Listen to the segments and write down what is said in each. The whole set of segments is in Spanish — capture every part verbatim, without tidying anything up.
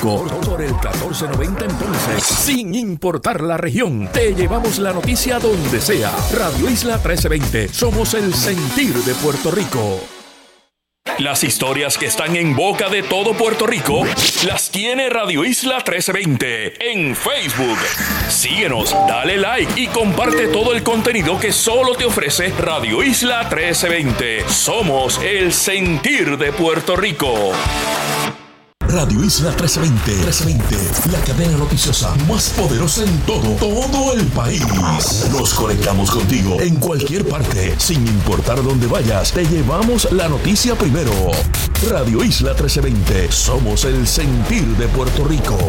Rico por el catorce noventa en Ponce. Sin importar la región, te llevamos la noticia donde sea. Radio Isla trece veinte, somos el sentir de Puerto Rico. Las historias que están en boca de todo Puerto Rico las tiene Radio Isla trece veinte en Facebook. Síguenos, dale like y comparte todo el contenido que solo te ofrece Radio Isla trece veinte. Somos el sentir de Puerto Rico. Radio Isla trece veinte, trece veinte, la cadena noticiosa más poderosa en todo, todo el país. Nos conectamos contigo en cualquier parte, sin importar dónde vayas, te llevamos la noticia primero. Radio Isla trece veinte, somos el sentir de Puerto Rico.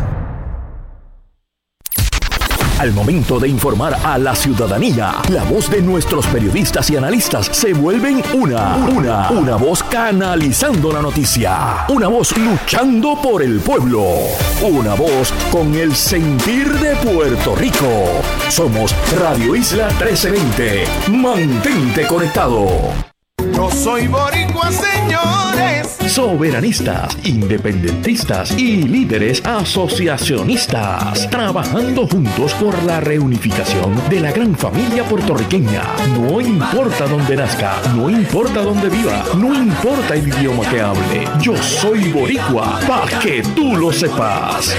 Al momento de informar a la ciudadanía, la voz de nuestros periodistas y analistas se vuelven una, una, una voz canalizando la noticia, una voz luchando por el pueblo, una voz con el sentir de Puerto Rico. Somos Radio Isla trece veinte. Mantente conectado. Yo soy boricua, señores. Soberanistas, independentistas y líderes asociacionistas, trabajando juntos por la reunificación de la gran familia puertorriqueña. No importa dónde nazca, no importa dónde viva, no importa el idioma que hable. Yo soy boricua, para que tú lo sepas.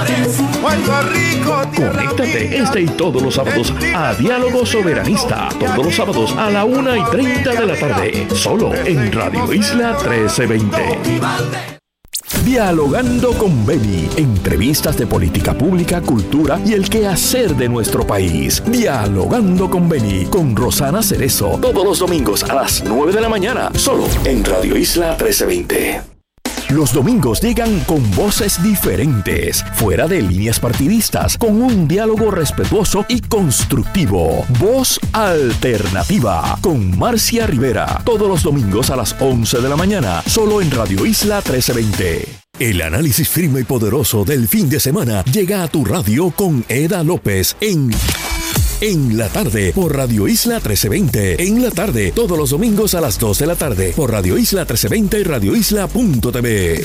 Conéctate este y todos los sábados a Diálogo Soberanista. Todos los sábados a la una y treinta de la tarde. Solo en Radio Isla trece veinte. Dialogando con Beni. Entrevistas de política pública, cultura y el quehacer de nuestro país. Dialogando con Beni con Rosana Cerezo. Todos los domingos a las nueve de la mañana. Solo en Radio Isla trece veinte. Los domingos llegan con voces diferentes, fuera de líneas partidistas, con un diálogo respetuoso y constructivo. Voz Alternativa, con Marcia Rivera. Todos los domingos a las once de la mañana, solo en Radio Isla trece veinte. El análisis firme y poderoso del fin de semana llega a tu radio con Eda López en... En la tarde, por Radio Isla trece veinte. En la tarde, todos los domingos a las dos de la tarde, por Radio Isla trece veinte y Radio Isla punto t v.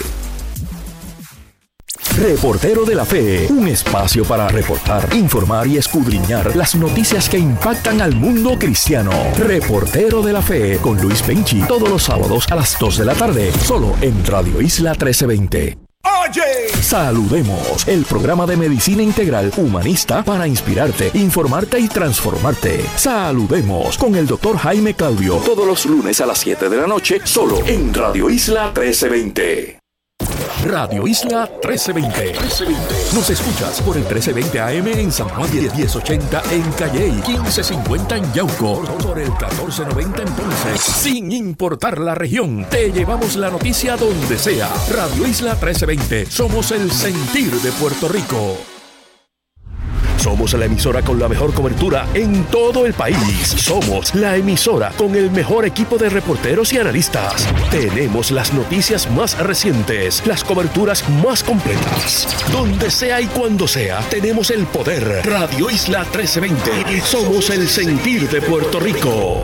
Reportero de la Fe, un espacio para reportar, informar y escudriñar las noticias que impactan al mundo cristiano. Reportero de la Fe, con Luis Penchi, todos los sábados a las dos de la tarde, solo en Radio Isla trece veinte. Oye, saludemos, el programa de medicina integral humanista para inspirarte, informarte y transformarte. Saludemos con el doctor Jaime Claudio, todos los lunes a las siete de la noche, solo en Radio Isla trece veinte. Radio Isla trece veinte. Nos escuchas por el trece veinte A M en San Juan, diez ochenta en Calley, quince cincuenta en Yauco, por el catorce noventa en Ponce. Sin importar la región, te llevamos la noticia donde sea. Radio Isla trece veinte, somos el sentir de Puerto Rico. Somos la emisora con la mejor cobertura en todo el país. Somos la emisora con el mejor equipo de reporteros y analistas. Tenemos las noticias más recientes, las coberturas más completas. Donde sea y cuando sea, tenemos el poder. Radio Isla trece veinte. Somos el sentir de Puerto Rico.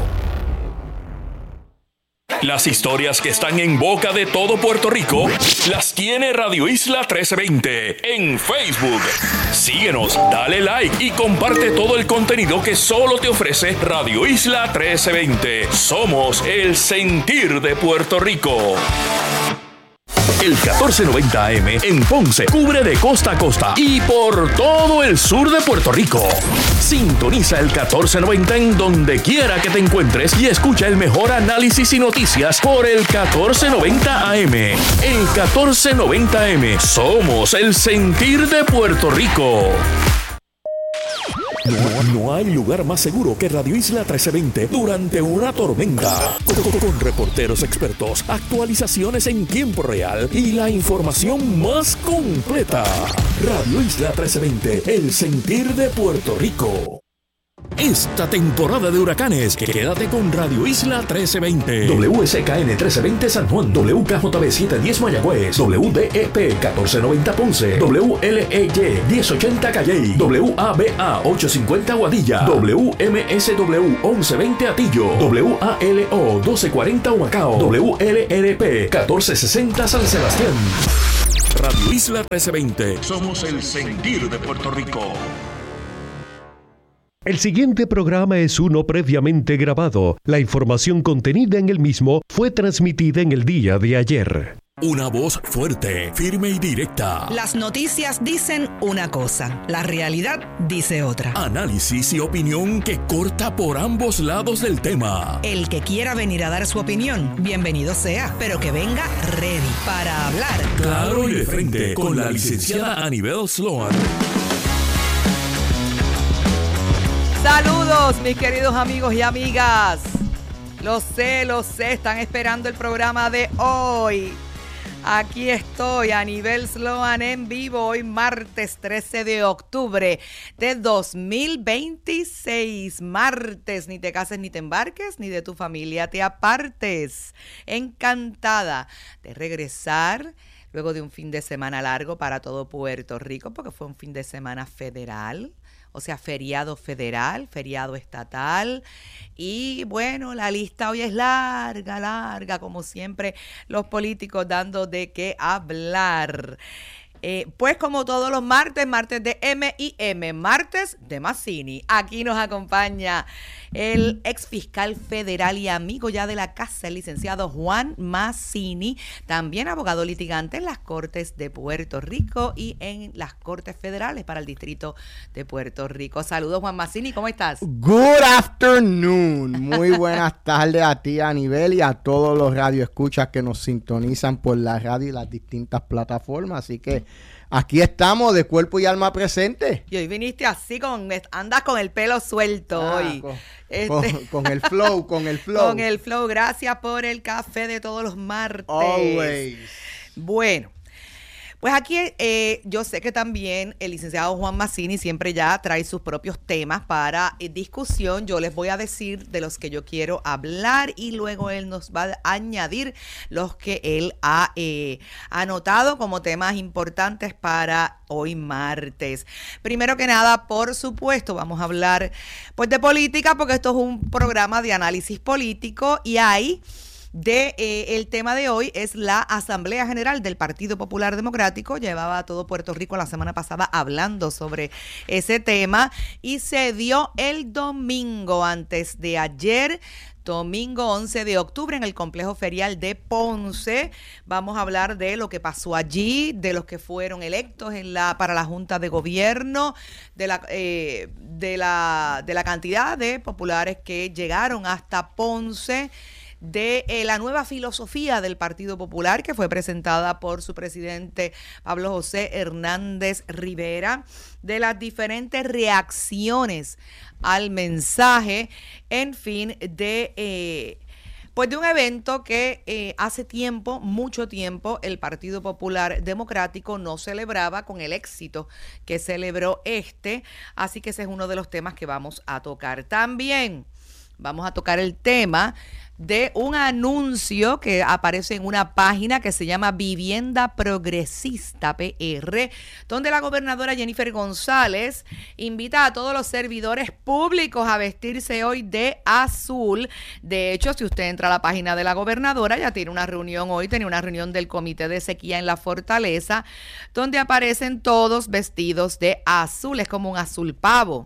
Las historias que están en boca de todo Puerto Rico las tiene Radio Isla trece veinte en Facebook. Síguenos, dale like y comparte todo el contenido que solo te ofrece Radio Isla trece veinte. Somos el sentir de Puerto Rico. El catorce noventa A M en Ponce cubre de costa a costa y por todo el sur de Puerto Rico. Sintoniza el catorce noventa en donde quiera que te encuentres y escucha el mejor análisis y noticias por el catorce noventa A M. El catorce noventa A M, somos el sentir de Puerto Rico. No, no hay lugar más seguro que Radio Isla trece veinte durante una tormenta. Con, con reporteros expertos, actualizaciones en tiempo real y la información más completa. Radio Isla trece veinte, el sentir de Puerto Rico. Esta temporada de huracanes, quédate con Radio Isla trece veinte. W S K N trece veinte San Juan, W K J B setecientos diez Mayagüez, W D E P catorce noventa Ponce, W L E Y diez ochenta Calley, W A B A ochocientos cincuenta Guadilla, W M S W once veinte Atillo, W A L O doce cuarenta Humacao, W L R P catorce sesenta San Sebastián. Radio Isla trece veinte. Somos el sentir de Puerto Rico. El siguiente programa es uno previamente grabado. La información contenida en el mismo fue transmitida en el día de ayer. Una voz fuerte, firme y directa. Las noticias dicen una cosa, la realidad dice otra. Análisis y opinión que corta por ambos lados del tema. El que quiera venir a dar su opinión, bienvenido sea, pero que venga ready para hablar. Claro y de frente, con la licenciada Anibel Sloan. Saludos, mis queridos amigos y amigas. Lo sé, lo sé, están esperando el programa de hoy. Aquí estoy, Anibel Sloan en vivo, hoy martes trece de octubre de dos mil veintiséis. Martes, ni te cases ni te embarques, ni de tu familia te apartes. Encantada de regresar luego de un fin de semana largo para todo Puerto Rico, porque fue un fin de semana federal. O sea, feriado federal, feriado estatal. Y bueno, la lista hoy es larga, larga, como siempre, los políticos dando de qué hablar. Eh, pues como todos los martes, martes de M y M, martes de Mazzini. Aquí nos acompaña el ex fiscal federal y amigo ya de la casa, el licenciado Juan Mazzini, también abogado litigante en las Cortes de Puerto Rico y en las Cortes Federales para el Distrito de Puerto Rico. Saludos, Juan Mazzini, ¿cómo estás? Good afternoon. Muy buenas tardes a ti, Anibel, y a todos los radioescuchas que nos sintonizan por la radio y las distintas plataformas. Así que aquí estamos de cuerpo y alma presente. Y hoy viniste así, con andas con el pelo suelto ah, hoy. Con, este, con, con el flow, con el flow. Con el flow. Gracias por el café de todos los martes. Always. Bueno. Pues aquí eh, yo sé que también el licenciado Juan Mazzini siempre ya trae sus propios temas para eh, discusión. Yo les voy a decir de los que yo quiero hablar y luego él nos va a añadir los que él ha eh, anotado como temas importantes para hoy martes. Primero que nada, por supuesto, vamos a hablar pues de política, porque esto es un programa de análisis político y hay... De, eh, el tema de hoy es la Asamblea General del Partido Popular Democrático. Llevaba a todo Puerto Rico la semana pasada hablando sobre ese tema y se dio el domingo antes de ayer, domingo once de octubre, en el complejo ferial de Ponce. Vamos a hablar de lo que pasó allí, de los que fueron electos en la para la Junta de Gobierno, de la, eh, de la, de la cantidad de populares que llegaron hasta Ponce, de eh, la nueva filosofía del Partido Popular que fue presentada por su presidente Pablo José Hernández Rivera, de las diferentes reacciones al mensaje, en fin, de... Eh, Pues de un evento que eh, hace tiempo, mucho tiempo, el Partido Popular Democrático no celebraba con el éxito que celebró este, así que ese es uno de los temas que vamos a tocar. También vamos a tocar el tema de un anuncio que aparece en una página que se llama Vivienda Progresista P R, donde la gobernadora Jennifer González invita a todos los servidores públicos a vestirse hoy de azul. De hecho, si usted entra a la página de la gobernadora, ya tiene una reunión hoy, tenía una reunión del Comité de Sequía en la Fortaleza, donde aparecen todos vestidos de azul, es como un azul pavo.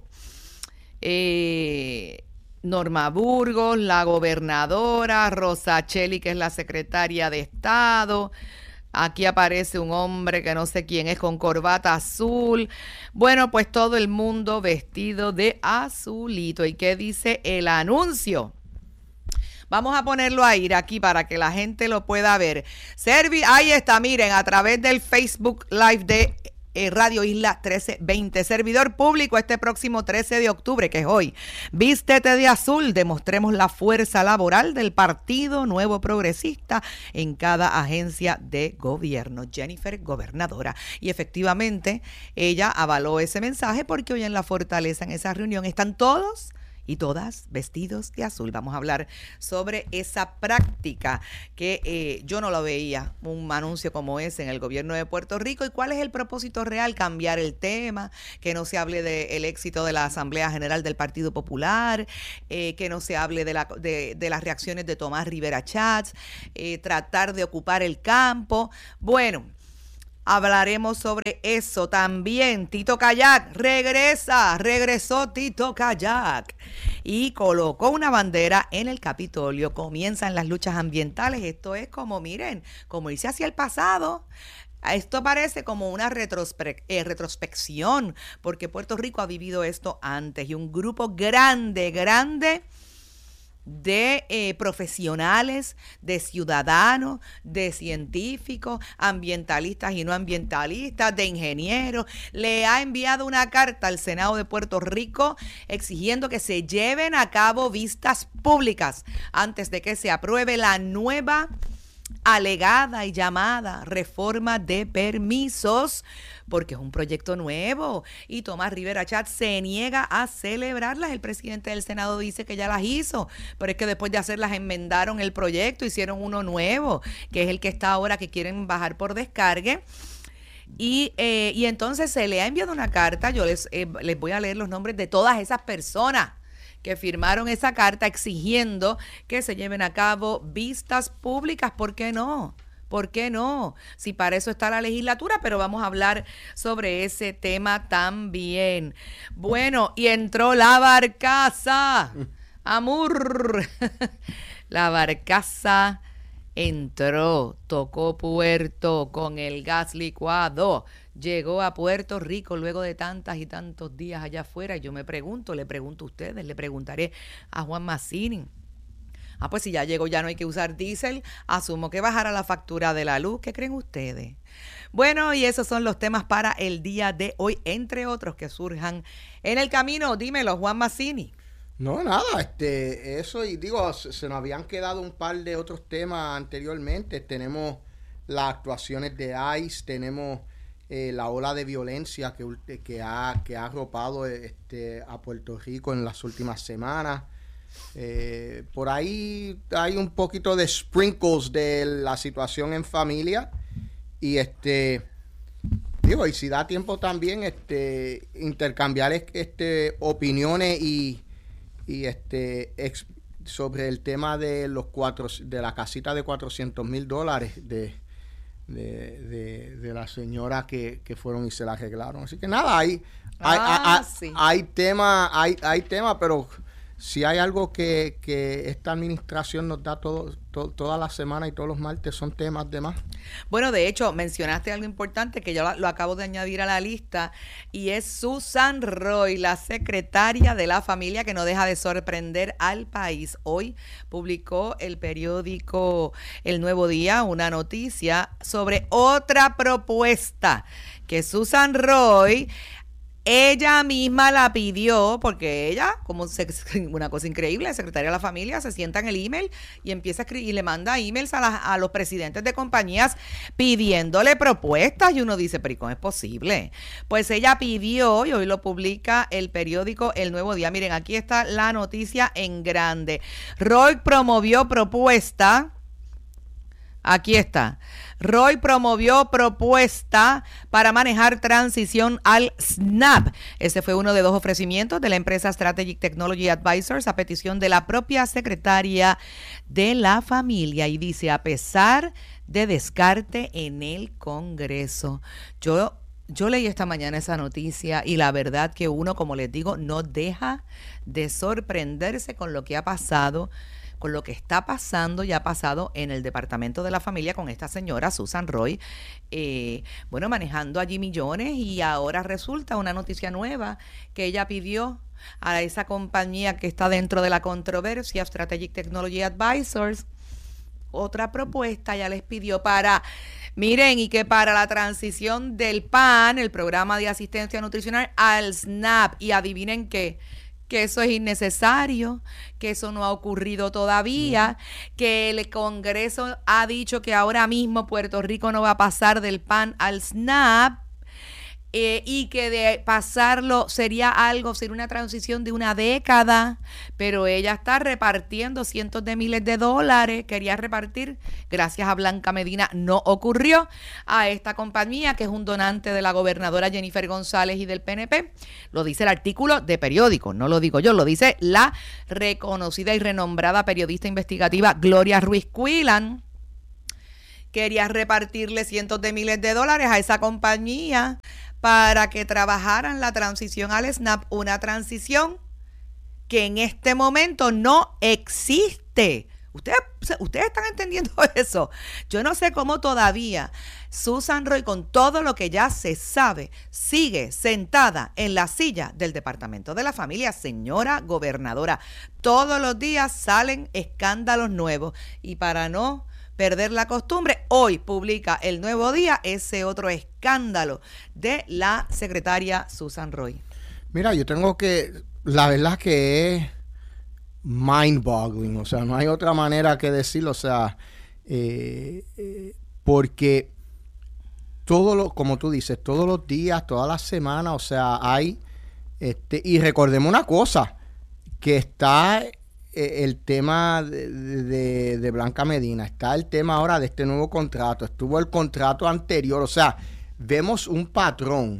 Eh... Norma Burgos, la gobernadora, Rosa Cheli, que es la secretaria de Estado. Aquí aparece un hombre que no sé quién es, con corbata azul. Bueno, pues todo el mundo vestido de azulito. ¿Y qué dice el anuncio? Vamos a ponerlo ahí, aquí, para que la gente lo pueda ver. Servi, ahí está, miren, a través del Facebook Live de Eh, Radio Isla trece veinte, servidor público este próximo trece de octubre, que es hoy. Vístete de azul, demostremos la fuerza laboral del Partido Nuevo Progresista en cada agencia de gobierno. Jennifer, gobernadora. Y efectivamente, ella avaló ese mensaje porque hoy en la Fortaleza, en esa reunión, están todos y todas vestidos de azul. Vamos a hablar sobre esa práctica que eh, yo no lo veía, un anuncio como ese en el gobierno de Puerto Rico. ¿Y cuál es el propósito real? Cambiar el tema, que no se hable del éxito de la Asamblea General del Partido Popular, eh, que no se hable de, la, de, de las reacciones de Tomás Rivera Chats, eh, tratar de ocupar el campo. Bueno, Hablaremos sobre eso también. Tito Kayak regresa, regresó Tito Kayak y colocó una bandera en el Capitolio. Comienzan las luchas ambientales. Esto es como, miren, como irse hacia el pasado. Esto parece como una retrospe- eh, retrospección, porque Puerto Rico ha vivido esto antes y un grupo grande, grande de eh, profesionales, de ciudadanos, de científicos, ambientalistas y no ambientalistas, de ingenieros, le ha enviado una carta al Senado de Puerto Rico exigiendo que se lleven a cabo vistas públicas antes de que se apruebe la nueva alegada y llamada reforma de permisos, porque es un proyecto nuevo y Tomás Rivera Chatz se niega a celebrarlas. El presidente del Senado dice que ya las hizo, pero es que después de hacerlas enmendaron el proyecto, hicieron uno nuevo, que es el que está ahora, que quieren bajar por descargue. Y, eh, y entonces se le ha enviado una carta. Yo les, eh, les voy a leer los nombres de todas esas personas que firmaron esa carta exigiendo que se lleven a cabo vistas públicas. ¿Por qué no? ¿Por qué no? Si para eso está la legislatura, pero vamos a hablar sobre ese tema también. Bueno, y entró la barcaza. Amor. La barcaza entró, tocó puerto con el gas licuado. Llegó a Puerto Rico luego de tantas y tantos días allá afuera. Y yo me pregunto, le pregunto a ustedes, le preguntaré a Juan Mazzini. Ah, pues si ya llegó, ya no hay que usar diésel, asumo que bajará la factura de la luz. ¿Qué creen ustedes? Bueno, y esos son los temas para el día de hoy, entre otros que surjan en el camino. Dímelo, Juan Mazzini. No, nada, este, eso, y digo, se, se nos habían quedado un par de otros temas anteriormente. Tenemos las actuaciones de ICE, tenemos eh, la ola de violencia que, que, ha, que ha arropado este, a Puerto Rico en las últimas semanas. Eh, por ahí hay un poquito de sprinkles de la situación en familia. Y este, digo, y si da tiempo también, este, intercambiar este, opiniones y y este ex, sobre el tema de los cuatro de la casita de cuatrocientos mil dólares de, de, de, de la señora que, que fueron y se la arreglaron. Así que nada, hay ah, hay, sí. hay, hay tema, hay, hay tema, pero si hay algo que, que esta administración nos da todo, to, toda la semana y todos los martes son temas de más. Bueno, de hecho, mencionaste algo importante que yo lo, lo acabo de añadir a la lista, y es Susan Roy, la secretaria de la familia, que no deja de sorprender al país. Hoy publicó el periódico El Nuevo Día una noticia sobre otra propuesta que Susan Roy, ella misma la pidió, porque ella, como se, una cosa increíble, la secretaria de la familia se sienta en el email y empieza a escribir y le manda emails a, la, a los presidentes de compañías pidiéndole propuestas, y uno dice, pero ¿cómo es posible? Pues ella pidió, y hoy lo publica el periódico El Nuevo Día. Miren, aquí está la noticia en grande. Roy promovió propuesta. Aquí está. Roy promovió propuesta para manejar transición al SNAP. Ese fue uno de dos ofrecimientos de la empresa Strategic Technology Advisors a petición de la propia secretaria de la familia. Y dice, a pesar de descarte en el Congreso. Yo, yo leí esta mañana esa noticia y la verdad que uno, como les digo, no deja de sorprenderse con lo que ha pasado, con lo que está pasando y ha pasado en el Departamento de la Familia con esta señora Susan Roy, eh, bueno, manejando allí millones, y ahora resulta una noticia nueva que ella pidió a esa compañía que está dentro de la controversia, Strategic Technology Advisors, otra propuesta. Ya les pidió para, miren, y que para la transición del P A N, el programa de asistencia nutricional, al SNAP, y adivinen qué, que eso es innecesario, que eso no ha ocurrido todavía, uh-huh. que el Congreso ha dicho que ahora mismo Puerto Rico no va a pasar del P A N al SNAP, eh, y que de pasarlo sería algo, sería una transición de una década, pero ella está repartiendo cientos de miles de dólares, quería repartir, gracias a Blanca Medina, no ocurrió, a esta compañía que es un donante de la gobernadora Jennifer González y del P N P. Lo dice el artículo de periódico, no lo digo yo, lo dice la reconocida y renombrada periodista investigativa Gloria Ruiz Cuilan, quería repartirle cientos de miles de dólares a esa compañía para que trabajaran la transición al SNAP, una transición que en este momento no existe. Ustedes, ustedes están entendiendo eso. Yo no sé cómo todavía Susan Roy, con todo lo que ya se sabe, sigue sentada en la silla del Departamento de la Familia. Señora gobernadora, todos los días salen escándalos nuevos. Y para no perder la costumbre, hoy publica El Nuevo Día ese otro escándalo de la secretaria Susan Roy. Mira, yo tengo que, la verdad que es mind-boggling, o sea, no hay otra manera que decirlo, o sea, eh, eh, porque todo lo, como tú dices, todos los días, todas las semanas, o sea, hay, este, y recordemos una cosa, que está eh, el tema de, de, de Blanca Medina, está el tema ahora de este nuevo contrato, estuvo el contrato anterior, o sea, vemos un patrón,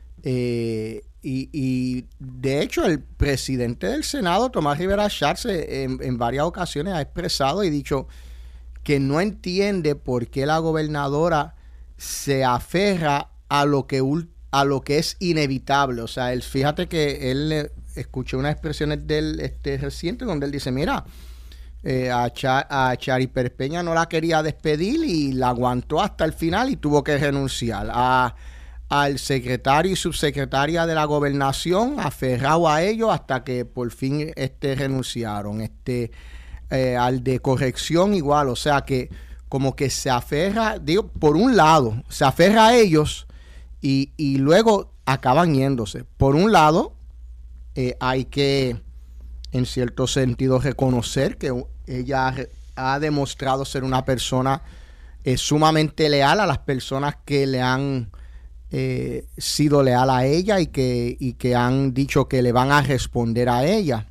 eh, Y, y de hecho el presidente del Senado, Tomás Rivera Schatz, en, en varias ocasiones ha expresado y dicho que no entiende por qué la gobernadora se aferra a lo que, a lo que es inevitable. O sea, él, fíjate que él eh, escuché unas expresiones del este, reciente donde él dice, mira, eh, a, Char, a Chari Pérez Peña no la quería despedir y la aguantó hasta el final y tuvo que renunciar. A al secretario y subsecretaria de la gobernación, aferrado a ellos hasta que por fin este, renunciaron. Este, eh, al de corrección igual, o sea que como que se aferra, digo, por un lado, se aferra a ellos y, y luego acaban yéndose. Por un lado, eh, hay que, en cierto sentido, reconocer que ella ha demostrado ser una persona eh, sumamente leal a las personas que le han Eh, sido leal a ella y que, y que han dicho que le van a responder a ella,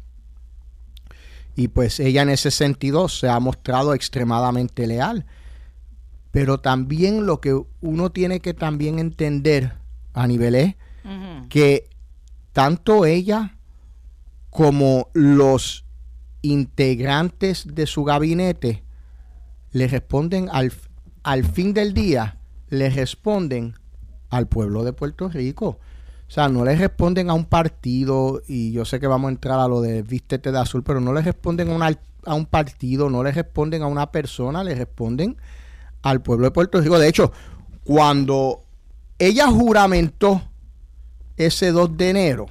y pues ella en ese sentido se ha mostrado extremadamente leal. Pero también lo que uno tiene que también entender a nivel es uh-huh. que tanto ella como los integrantes de su gabinete le responden al, al fin del día, le responden al pueblo de Puerto Rico. O sea, no le responden a un partido, y yo sé que vamos a entrar a lo de vístete de azul, pero no le responden a, una, a un partido, no le responden a una persona, le responden al pueblo de Puerto Rico. De hecho, cuando ella juramentó ese dos de enero,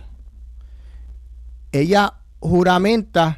ella juramenta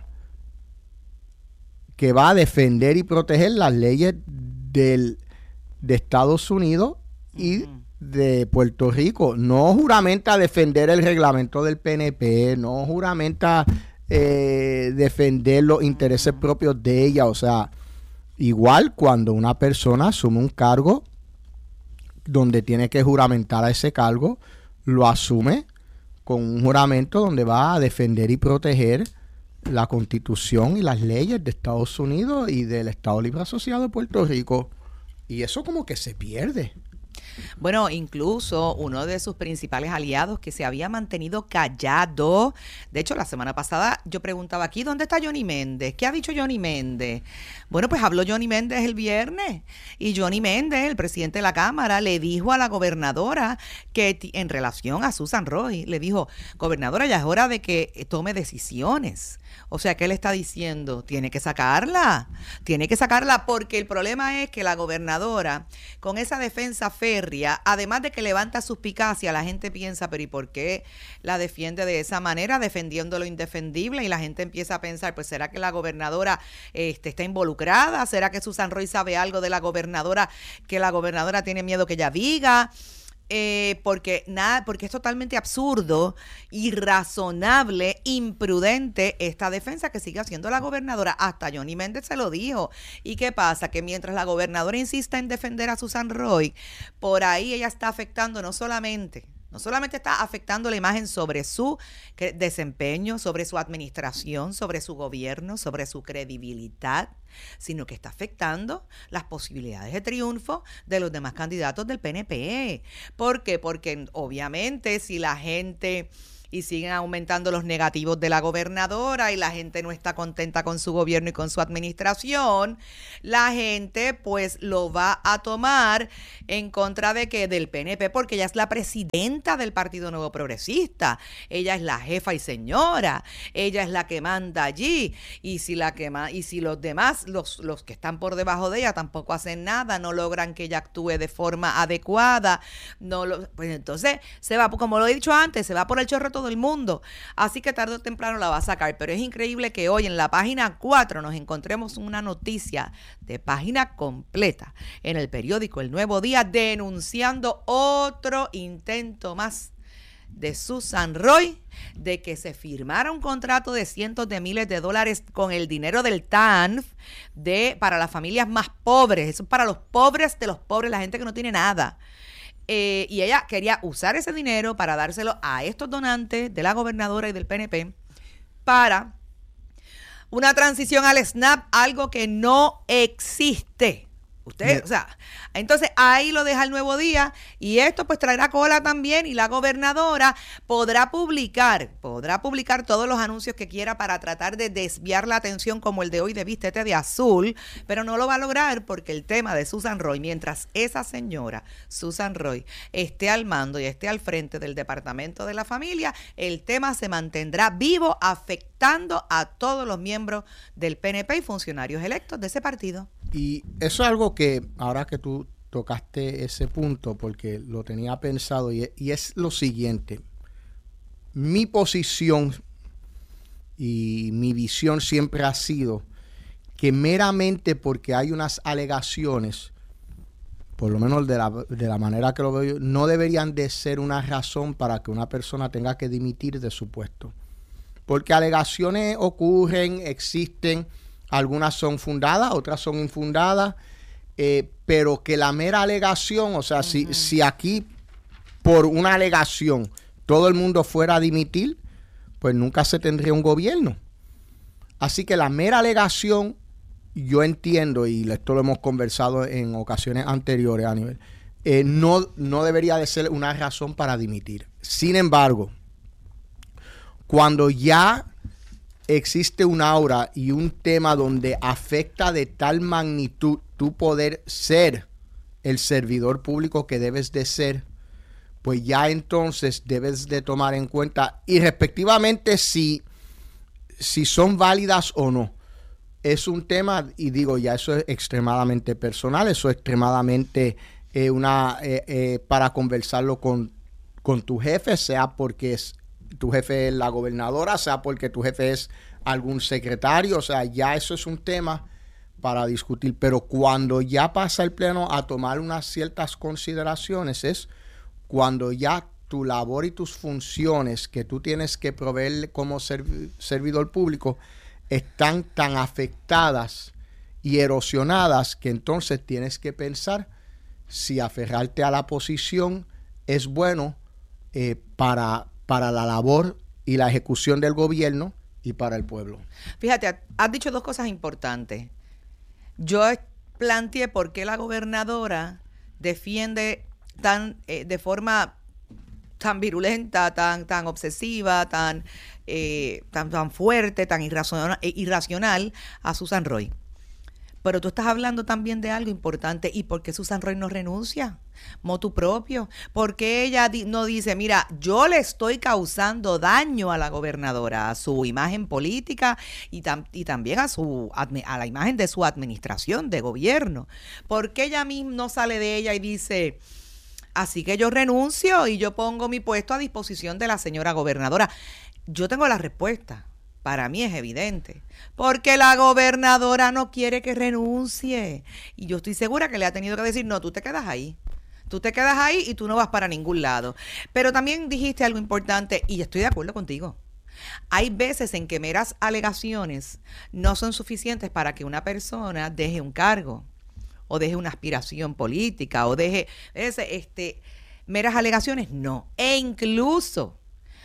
que va a defender y proteger las leyes del, de Estados Unidos y uh-huh. de Puerto Rico. No juramenta defender el reglamento del P N P, no juramenta eh, defender los intereses propios de ella. O sea, igual cuando una persona asume un cargo donde tiene que juramentar a ese cargo, lo asume con un juramento donde va a defender y proteger la Constitución y las leyes de Estados Unidos y del Estado Libre Asociado de Puerto Rico. Y eso como que se pierde. Bueno, incluso uno de sus principales aliados que se había mantenido callado. De hecho, la semana pasada yo preguntaba aquí, ¿dónde está Johnny Méndez? ¿Qué ha dicho Johnny Méndez? Bueno, pues habló Johnny Méndez el viernes, y Johnny Méndez, el presidente de la Cámara, le dijo a la gobernadora que en relación a Susan Roy, le dijo, gobernadora, ya es hora de que tome decisiones. O sea, ¿qué le está diciendo? Tiene que sacarla, tiene que sacarla, porque el problema es que la gobernadora, con esa defensa férrea, además de que levanta suspicacia, la gente piensa, pero ¿y por qué la defiende de esa manera, defendiendo lo indefendible? Y la gente empieza a pensar, pues ¿será que la gobernadora este, está involucrada? ¿Será que Susan Roy sabe algo de la gobernadora que la gobernadora tiene miedo que ella diga? Eh, porque nada, porque es totalmente absurdo, irrazonable, imprudente esta defensa que sigue haciendo la gobernadora. Hasta Johnny Méndez se lo dijo. ¿Y qué pasa? Que mientras la gobernadora insista en defender a Susan Roy, por ahí ella está afectando no solamente No solamente está afectando la imagen sobre su desempeño, sobre su administración, sobre su gobierno, sobre su credibilidad, sino que está afectando las posibilidades de triunfo de los demás candidatos del P N P. ¿Por qué? Porque obviamente si la gente y siguen aumentando los negativos de la gobernadora y la gente no está contenta con su gobierno y con su administración, la gente pues lo va a tomar en contra de que del P N P, porque ella es la presidenta del Partido Nuevo Progresista, ella es la jefa y señora, ella es la que manda allí, y si la que ma- y si los demás, los, los que están por debajo de ella tampoco hacen nada, no logran que ella actúe de forma adecuada, no lo, pues entonces se va, como lo he dicho antes, se va por el chorro todo el mundo, así que tarde o temprano la va a sacar. Pero es increíble que hoy en la página cuatro nos encontremos una noticia de página completa en el periódico El Nuevo Día denunciando otro intento más de Susan Roy de que se firmara un contrato de cientos de miles de dólares con el dinero del T A N F de, para las familias más pobres. Eso es para los pobres de los pobres, la gente que no tiene nada. Eh, y ella quería usar ese dinero para dárselo a estos donantes de la gobernadora y del P N P para una transición al SNAP, algo que no existe. Usted, o sea, entonces ahí lo deja El Nuevo Día y esto pues traerá cola también y la gobernadora podrá publicar, podrá publicar todos los anuncios que quiera para tratar de desviar la atención como el de hoy de Vístete de Azul, pero no lo va a lograr porque el tema de Susan Roy, mientras esa señora, Susan Roy, esté al mando y esté al frente del Departamento de la Familia, el tema se mantendrá vivo afectando a todos los miembros del P N P y funcionarios electos de ese partido. Y eso es algo que, ahora que tú tocaste ese punto, porque lo tenía pensado, y, y es lo siguiente. Mi posición y mi visión siempre ha sido que meramente porque hay unas alegaciones, por lo menos de la, de la manera que lo veo yo, no deberían de ser una razón para que una persona tenga que dimitir de su puesto. Porque alegaciones ocurren, existen. Algunas son fundadas, otras son infundadas, eh, pero que la mera alegación, o sea, uh-huh. si, si aquí por una alegación todo el mundo fuera a dimitir, pues nunca se tendría un gobierno. Así que la mera alegación, yo entiendo, y esto lo hemos conversado en ocasiones anteriores a nivel, eh, no, no debería de ser una razón para dimitir. Sin embargo, cuando ya existe un aura y un tema donde afecta de tal magnitud tu poder ser el servidor público que debes de ser, pues ya entonces debes de tomar en cuenta, y respectivamente si, si son válidas o no. Es un tema, y digo, ya eso es extremadamente personal, eso es extremadamente eh, una eh, eh, para conversarlo con, con tu jefe, sea porque es tu jefe es la gobernadora, sea porque tu jefe es algún secretario, o sea, ya eso es un tema para discutir, pero cuando ya pasa el pleno a tomar unas ciertas consideraciones es cuando ya tu labor y tus funciones que tú tienes que proveer como serv- servidor público están tan afectadas y erosionadas que entonces tienes que pensar si aferrarte a la posición es bueno eh, para para la labor y la ejecución del gobierno y para el pueblo. Fíjate, has dicho dos cosas importantes. Yo planteé por qué la gobernadora defiende tan eh, de forma tan virulenta, tan, tan obsesiva, tan, eh, tan, tan fuerte, tan irracional, eh, irracional a Susan Roy. Pero tú estás hablando también de algo importante. ¿Y por qué Susan Roy no renuncia? Motu propio. ¿Por qué ella di- no dice, mira, yo le estoy causando daño a la gobernadora, a su imagen política y, tam- y también a, su, admi- a la imagen de su administración de gobierno? ¿Por qué ella misma no sale de ella y dice, así que yo renuncio y yo pongo mi puesto a disposición de la señora gobernadora? Yo tengo la respuesta. Para mí es evidente, porque la gobernadora no quiere que renuncie. Y yo estoy segura que le ha tenido que decir, no, tú te quedas ahí. Tú te quedas ahí y tú no vas para ningún lado. Pero también dijiste algo importante y estoy de acuerdo contigo. Hay veces en que meras alegaciones no son suficientes para que una persona deje un cargo o deje una aspiración política o deje ese, este, meras alegaciones, no. E incluso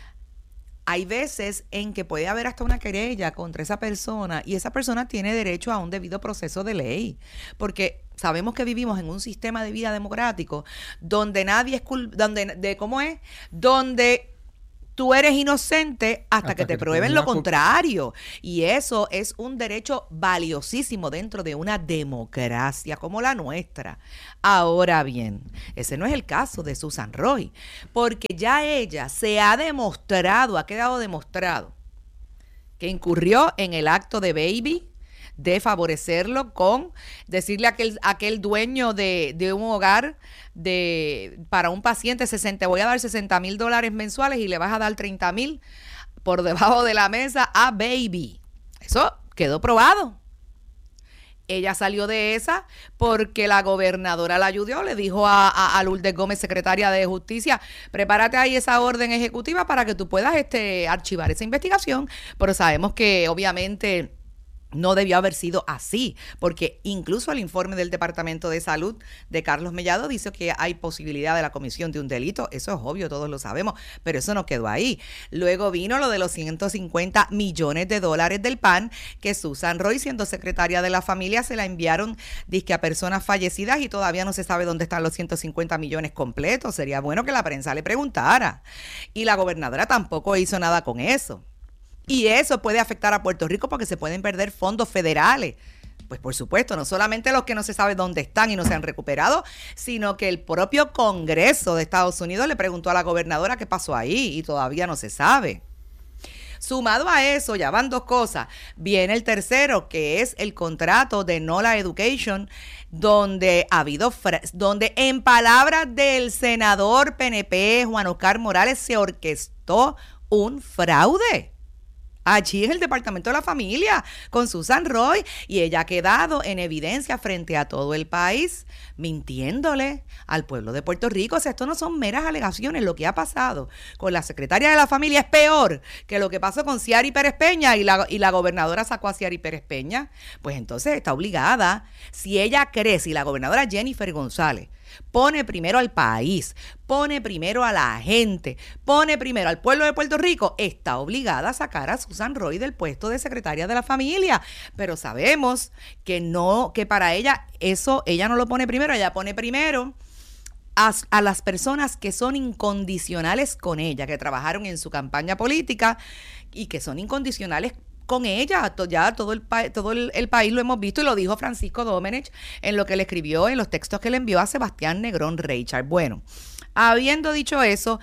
hay veces en que puede haber hasta una querella contra esa persona y esa persona tiene derecho a un debido proceso de ley, porque sabemos que vivimos en un sistema de vida democrático donde nadie es cul- donde de cómo es, donde tú eres inocente hasta, hasta que te que prueben te lo contrario. Y eso es un derecho valiosísimo dentro de una democracia como la nuestra. Ahora bien, ese no es el caso de Susan Roy, porque ya ella se ha demostrado, ha quedado demostrado, que incurrió en el acto de Baby, de favorecerlo con decirle a aquel, a aquel dueño de, de un hogar de para un paciente, sesenta, voy a dar sesenta mil dólares mensuales y le vas a dar treinta mil por debajo de la mesa a Baby. Eso quedó probado. Ella salió de esa porque la gobernadora la ayudó, le dijo a, a, a Lourdes Gómez, secretaria de Justicia, prepárate ahí esa orden ejecutiva para que tú puedas este, archivar esa investigación, pero sabemos que obviamente no debió haber sido así, porque incluso el informe del Departamento de Salud de Carlos Mellado dice que hay posibilidad de la comisión de un delito. Eso es obvio, todos lo sabemos, pero eso no quedó ahí. Luego vino lo de los ciento cincuenta millones de dólares del P A N, que Susan Roy, siendo secretaria de la familia, se la enviaron dizque a personas fallecidas y todavía no se sabe dónde están los ciento cincuenta millones completos. Sería bueno que la prensa le preguntara. Y la gobernadora tampoco hizo nada con eso. Y eso puede afectar a Puerto Rico porque se pueden perder fondos federales. Pues por supuesto, no solamente los que no se sabe dónde están y no se han recuperado, sino que el propio Congreso de Estados Unidos le preguntó a la gobernadora qué pasó ahí y todavía no se sabe. Sumado a eso, ya van dos cosas. Viene el tercero, que es el contrato de NOLA Education, donde ha habido, fra- donde en palabras del senador P N P Juan Oscar Morales se orquestó un fraude. Allí en el Departamento de la Familia, con Susan Roy, y ella ha quedado en evidencia frente a todo el país, mintiéndole al pueblo de Puerto Rico. O sea, esto no son meras alegaciones. Lo que ha pasado con la secretaria de la Familia es peor que lo que pasó con Ciari Pérez Peña, y la, y la gobernadora sacó a Ciari Pérez Peña. Pues entonces está obligada, si ella cree, si la gobernadora Jennifer González pone primero al país, pone primero a la gente, pone primero al pueblo de Puerto Rico, está obligada a sacar a Susan Roy del puesto de secretaria de la Familia. Pero sabemos que no, que para ella eso, ella no lo pone primero, ella pone primero a, a las personas que son incondicionales con ella, que trabajaron en su campaña política y que son incondicionales con ella. Ya todo el pa- todo el, el país lo hemos visto, y lo dijo Francisco Domenech en lo que le escribió, en los textos que le envió a Sebastián Negrón Reichard. Bueno, habiendo dicho eso,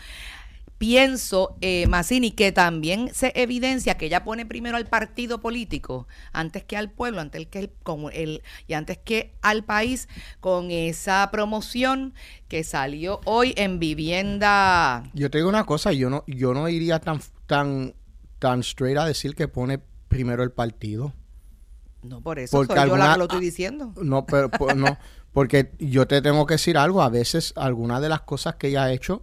pienso, eh, Mazzini, que también se evidencia que ella pone primero al partido político antes que al pueblo, antes que el, con el, y antes que al país, con esa promoción que salió hoy en Vivienda. Yo te digo una cosa, yo no, yo no iría tan, tan, tan straight a decir que pone primero el partido. No, por eso porque soy alguna, yo la que lo estoy diciendo. No, pero por, no, porque yo te tengo que decir algo. A veces algunas de las cosas que ella ha hecho,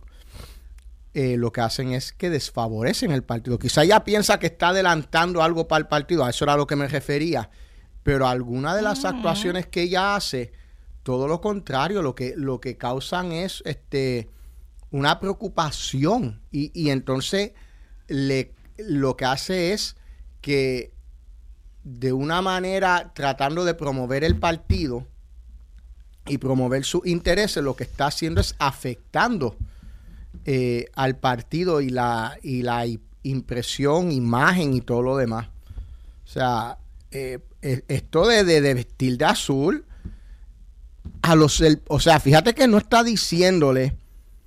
eh, lo que hacen es que desfavorecen el partido. Quizá ella piensa que está adelantando algo para el partido, a eso era a lo que me refería. Pero algunas de las uh-huh. actuaciones que ella hace, todo lo contrario, lo que, lo que causan es este una preocupación. Y, y entonces le, lo que hace es que de una manera tratando de promover el partido y promover sus intereses, lo que está haciendo es afectando eh, al partido y la, y la impresión, imagen y todo lo demás. O sea, eh, esto de, de, de vestir de azul a los, el, o sea, fíjate que no está diciéndole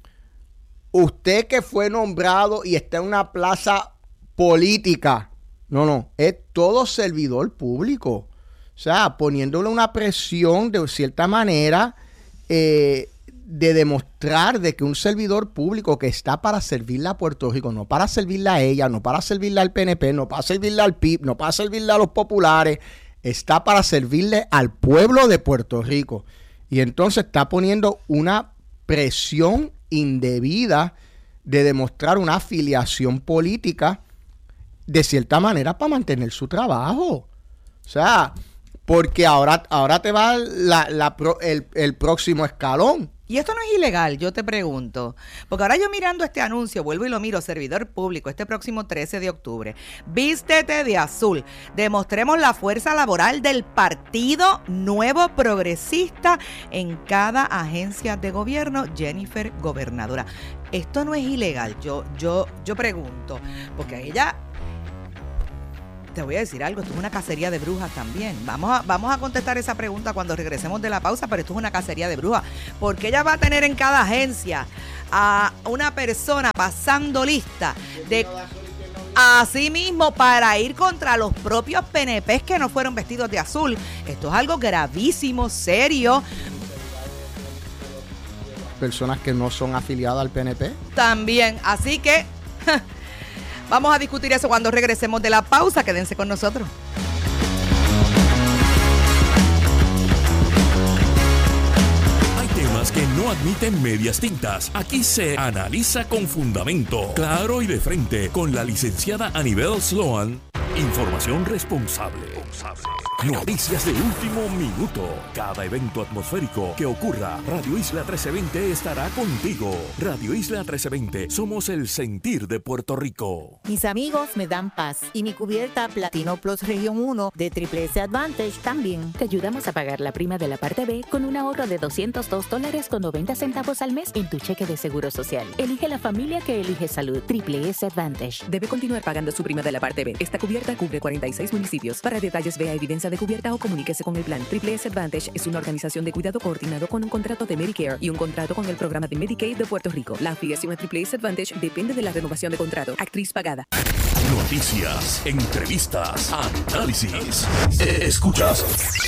usted que fue nombrado y está en una plaza política. No, no, es todo servidor público. O sea, poniéndole una presión de cierta manera eh, de demostrar de que un servidor público que está para servirle a Puerto Rico, no para servirle a ella, no para servirle al P N P, no para servirle al P I B, no para servirle a los populares, está para servirle al pueblo de Puerto Rico. Y entonces está poniendo una presión indebida de demostrar una afiliación política de cierta manera para mantener su trabajo. O sea, porque ahora, ahora te va la, la pro, el, el próximo escalón. Y esto no es ilegal, yo te pregunto. Porque ahora yo mirando este anuncio, vuelvo y lo miro, servidor público, este próximo trece de octubre. Vístete de azul. Demostremos la fuerza laboral del Partido Nuevo Progresista en cada agencia de gobierno. Jennifer, gobernadora. Esto no es ilegal, yo, yo, yo pregunto. Porque ella... Te voy a decir algo, esto es una cacería de brujas también. Vamos a, vamos a contestar esa pregunta cuando regresemos de la pausa, pero esto es una cacería de brujas. Porque ella va a tener en cada agencia a una persona pasando lista de así mismo para ir contra los propios P N Pes que no fueron vestidos de azul. Esto es algo gravísimo, serio. Personas que no son afiliadas al P N P. También, así que... Vamos a discutir eso cuando regresemos de la pausa. Quédense con nosotros. Hay temas que no admiten medias tintas. Aquí se analiza con fundamento, claro y de frente, con la licenciada Anibel Sloan. Información responsable. Noticias de último minuto. Cada evento atmosférico que ocurra, Radio Isla trece veinte estará contigo. Radio Isla trece veinte, somos el sentir de Puerto Rico. Mis amigos me dan paz y mi cubierta Platino Plus Región uno de Triple S Advantage también. Te ayudamos a pagar la prima de la parte B con un ahorro de doscientos dos dólares con noventa centavos al mes en tu cheque de seguro social. Elige la familia que elige salud. Triple S Advantage. Debe continuar pagando su prima de la parte B. Esta cubierta cubre cuarenta y seis municipios. Para detalles, vea evidencia de cubierta o comuníquese con el plan. Triple S Advantage es una organización de cuidado coordinado con un contrato de Medicare y un contrato con el programa de Medicaid de Puerto Rico. La afiliación a Triple S Advantage depende de la renovación de contrato. Actriz pagada. Noticias, entrevistas, análisis. Escuchas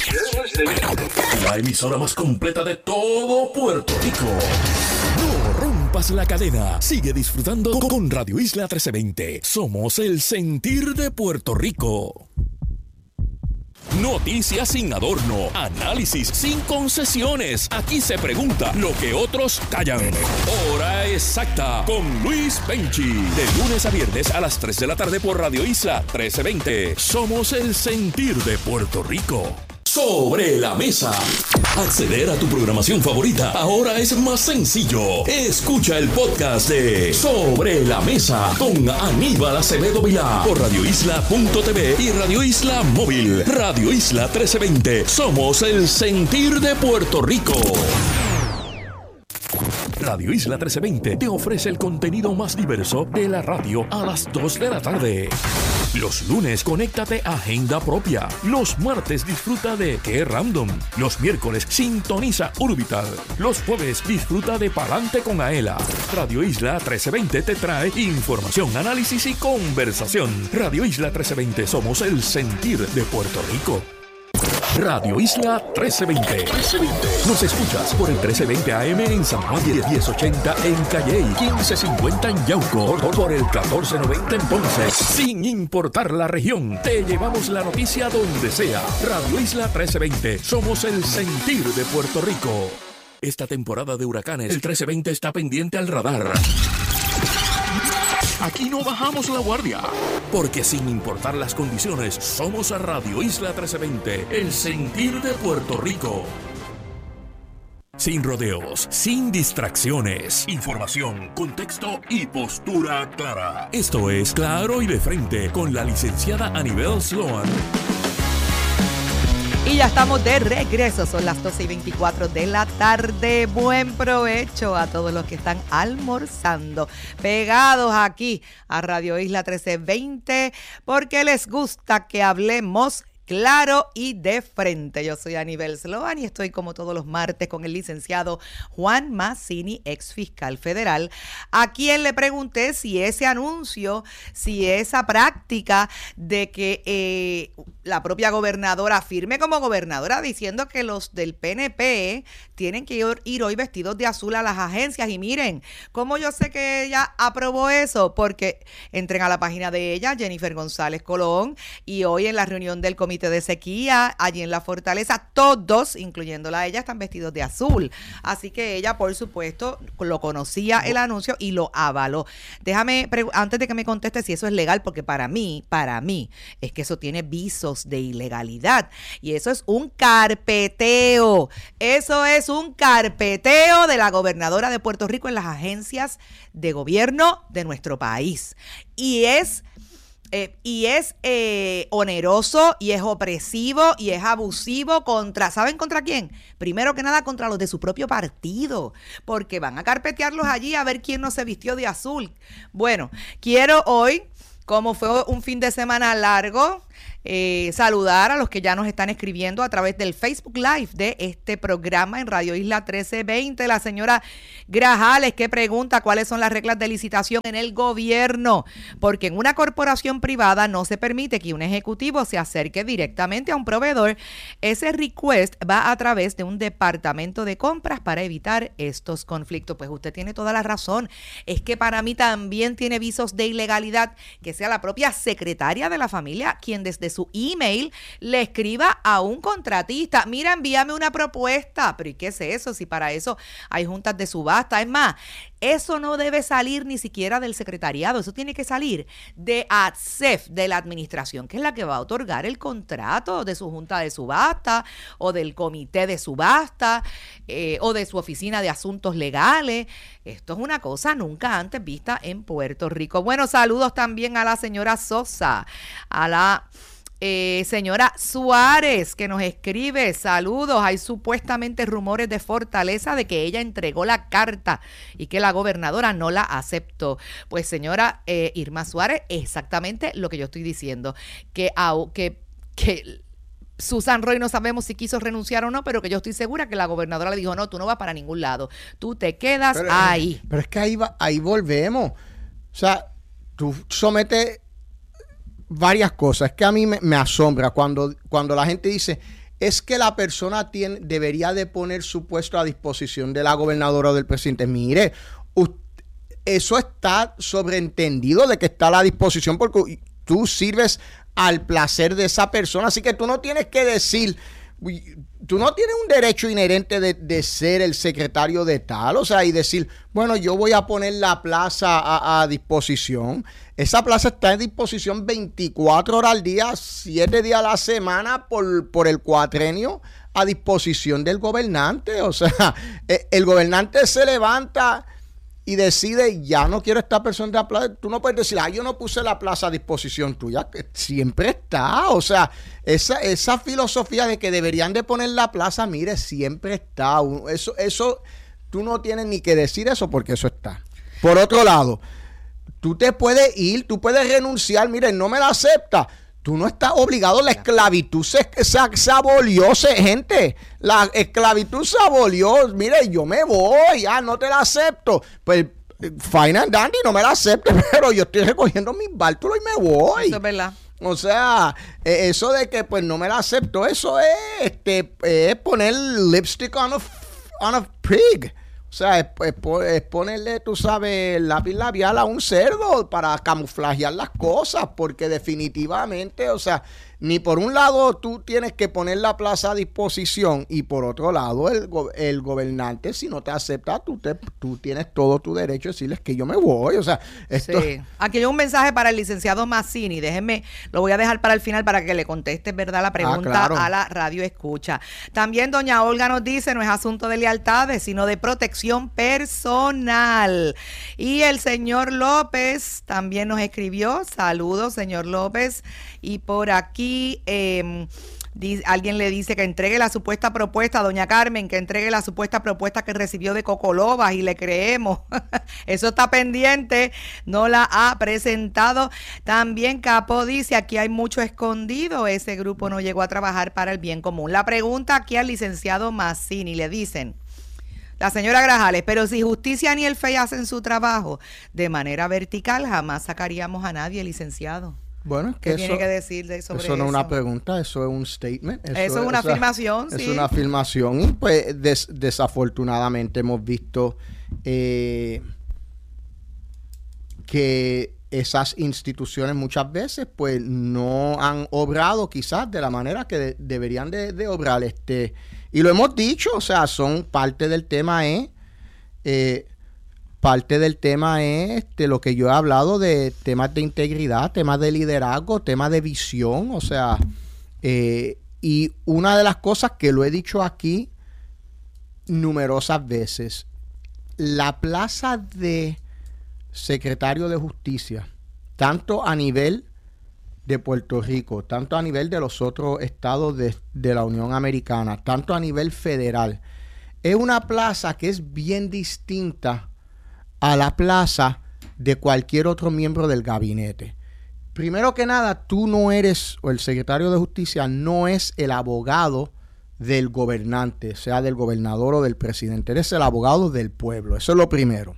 la emisora más completa de todo Puerto Rico. No rompas la cadena. Sigue disfrutando con Radio Isla trece veinte. Somos el sentir de Puerto Rico. Noticias sin adorno, análisis sin concesiones. Aquí se pregunta lo que otros callan. Hora exacta con Luis Penchi. De lunes a viernes a las tres de la tarde por Radio Isla trece veinte. Somos el sentir de Puerto Rico. Sobre la mesa. Acceder a tu programación favorita ahora es más sencillo. Escucha el podcast de Sobre la Mesa con Aníbal Acevedo Vilá por radio isla punto t v y Radio Isla Móvil. Radio Isla trece veinte. Somos el sentir de Puerto Rico. Radio Isla trece veinte te ofrece el contenido más diverso de la radio a las dos de la tarde. Los lunes, conéctate a Agenda Propia. Los martes, disfruta de Qué Random. Los miércoles, sintoniza Urbital. Los jueves, disfruta de Palante con Aela. Radio Isla trece veinte te trae información, análisis y conversación. Radio Isla trece veinte, somos el sentir de Puerto Rico. Radio Isla trece veinte. Nos escuchas por el trece veinte A M en San Juan, diez ochenta en Calley, quince cincuenta en Yauco, por, por el catorce noventa en Ponce. Sin importar la región, te llevamos la noticia donde sea. Radio Isla trece veinte, somos el sentir de Puerto Rico. Esta temporada de huracanes, el trece veinte está pendiente al radar. Aquí no bajamos la guardia, porque sin importar las condiciones, somos a Radio Isla trece veinte, el sentir de Puerto Rico. Sin rodeos, sin distracciones, información, contexto y postura clara. Esto es Claro y de Frente con la licenciada Anibel Sloan. Y ya estamos de regreso, son las doce y veinticuatro de la tarde. Buen provecho a todos los que están almorzando, pegados aquí a Radio Isla trece veinte, porque les gusta que hablemos claro y de frente. Yo soy Anibel Sloan y estoy como todos los martes con el licenciado Juan Mazzini, ex fiscal federal, a quien le pregunté si ese anuncio, si esa práctica de que eh, la propia gobernadora firme como gobernadora diciendo que los del P N P tienen que ir, ir hoy vestidos de azul a las agencias. Y miren, ¿cómo yo sé que ella aprobó eso? Porque entren a la página de ella, Jennifer González Colón, y hoy en la reunión del comité comité de sequía allí en la fortaleza. Todos, incluyéndola a ella, están vestidos de azul. Así que ella, por supuesto, lo conocía el anuncio y lo avaló. Déjame, antes de que me conteste si eso es legal, porque para mí, para mí, es que eso tiene visos de ilegalidad. Y eso es un carpeteo. Eso es un carpeteo de la gobernadora de Puerto Rico en las agencias de gobierno de nuestro país. Y es... Eh, y es eh, oneroso y es opresivo y es abusivo contra, ¿saben contra quién? Primero que nada contra los de su propio partido, porque van a carpetearlos allí a ver quién no se vistió de azul. Bueno, quiero hoy, como fue un fin de semana largo, Eh, saludar a los que ya nos están escribiendo a través del Facebook Live de este programa en Radio Isla trece veinte. La señora Grajales, que pregunta cuáles son las reglas de licitación en el gobierno, porque en una corporación privada no se permite que un ejecutivo se acerque directamente a un proveedor. Ese request va a través de un departamento de compras para evitar estos conflictos. Pues usted tiene toda la razón. Es que para mí también tiene visos de ilegalidad que sea la propia secretaria de la familia quien desde su email le escriba a un contratista: mira, envíame una propuesta. Pero ¿y qué es eso? Si para eso hay juntas de subasta. Es más, eso no debe salir ni siquiera del secretariado, eso tiene que salir de A D S E F, de la administración, que es la que va a otorgar el contrato, de su junta de subasta o del comité de subasta eh, o de su oficina de asuntos legales. Esto es una cosa nunca antes vista en Puerto Rico. Bueno, saludos también a la señora Sosa, a la Eh, señora Suárez, que nos escribe: saludos, hay supuestamente rumores de Fortaleza de que ella entregó la carta y que la gobernadora no la aceptó. Pues señora eh, Irma Suárez, exactamente lo que yo estoy diciendo, que, que, que Susan Roy no sabemos si quiso renunciar o no, pero que yo estoy segura que la gobernadora le dijo: no, tú no vas para ningún lado, tú te quedas pero, ahí. Pero es que ahí, va, ahí volvemos. O sea, tú sometes varias cosas. Es que a mí me, me asombra cuando, cuando la gente dice: es que la persona tiene, debería de poner su puesto a disposición de la gobernadora o del presidente. Mire, usted, eso está sobreentendido de que está a la disposición porque tú sirves al placer de esa persona. Así que tú no tienes que decir, tú no tienes un derecho inherente de, de ser el secretario de tal, o sea, y decir, bueno, yo voy a poner la plaza a, a disposición. Esa plaza está a disposición veinticuatro horas al día, siete días a la semana por, por el cuatrenio, a disposición del gobernante. O sea, el gobernante se levanta y decide: ya no quiero esta persona de la plaza. Tú no puedes decir: ah, yo no puse la plaza a disposición tuya, que siempre está. O sea, esa, esa filosofía de que deberían de poner la plaza, mire, siempre está. Eso, eso, tú no tienes ni que decir eso porque eso está. Por otro lado, tú te puedes ir, tú puedes renunciar. Mire, no me la acepta. Tú no estás obligado. La esclavitud se, se, se abolió, se, gente. La esclavitud se abolió. Mire, yo me voy, ya no te la acepto. Pues, fine and dandy, no me la acepto, pero yo estoy recogiendo mis bártulos y me voy. Eso es verdad. O sea, eh, eso de que pues no me la acepto, eso es, este, es poner lipstick on a, on a pig. O sea, es, es, es ponerle, tú sabes, lápiz labial a un cerdo para camuflajear las cosas, porque definitivamente, o sea, ni por un lado tú tienes que poner la plaza a disposición y por otro lado el, el gobernante, si no te acepta, tú, te, tú tienes todo tu derecho a decirles que yo me voy. O sea, esto... Sí. Aquí hay un mensaje para el licenciado Mazzini. Déjenme, lo voy a dejar para el final para que le conteste, ¿verdad?, la pregunta ah, claro. a la radio escucha. También doña Olga nos dice: no es asunto de lealtades, sino de protección personal. Y el señor López también nos escribió: saludos, señor López. Y por aquí eh, dice, alguien le dice que entregue la supuesta propuesta, doña Carmen, que entregue la supuesta propuesta que recibió de Cocolobas, y le creemos. Eso está pendiente, no la ha presentado. También Capo dice: aquí hay mucho escondido, ese grupo no llegó a trabajar para el bien común. La pregunta aquí al licenciado Mazzini, le dicen: la señora Grajales, pero si Justicia ni el F E I hacen su trabajo de manera vertical, jamás sacaríamos a nadie, licenciado. Bueno, es que ¿Qué eso, tiene que decir de sobre eso no es eso? una pregunta, eso es un statement. Eso, eso es una o sea, afirmación, sí. Es una afirmación y pues des, desafortunadamente hemos visto eh, que esas instituciones muchas veces pues no han obrado quizás de la manera que de, deberían de, de obrar. Este, y lo hemos dicho, o sea, son parte del tema es, eh, parte del tema es este, lo que yo he hablado de temas de integridad, temas de liderazgo, temas de visión, o sea, eh, y una de las cosas que lo he dicho aquí numerosas veces, la plaza de secretario de Justicia, tanto a nivel de Puerto Rico, tanto a nivel de los otros estados de, de la Unión Americana, tanto a nivel federal, es una plaza que es bien distinta a la plaza de cualquier otro miembro del gabinete. Primero que nada, tú no eres, o el secretario de Justicia no es el abogado del gobernante, sea del gobernador o del presidente, eres el abogado del pueblo. Eso es lo primero.